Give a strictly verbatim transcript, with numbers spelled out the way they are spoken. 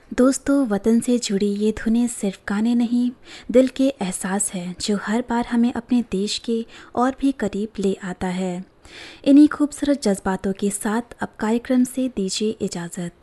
दोस्तों, वतन से जुड़ी ये धुनें सिर्फ गाने नहीं, दिल के एहसास है जो हर बार हमें अपने देश के और भी करीब ले आता है। इन्हीं खूबसूरत जज्बातों के साथ अब कार्यक्रम से दीजिए इजाज़त।